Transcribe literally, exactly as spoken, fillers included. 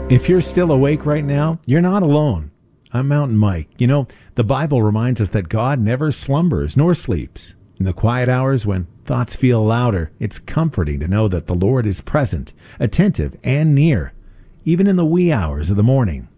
If you're still awake right now, you're not alone. I'm Mountain Mike. You know, the Bible reminds us that God never slumbers nor sleeps. In the quiet hours when thoughts feel louder, it's comforting to know that the Lord is present, attentive, and near, even in the wee hours of the morning.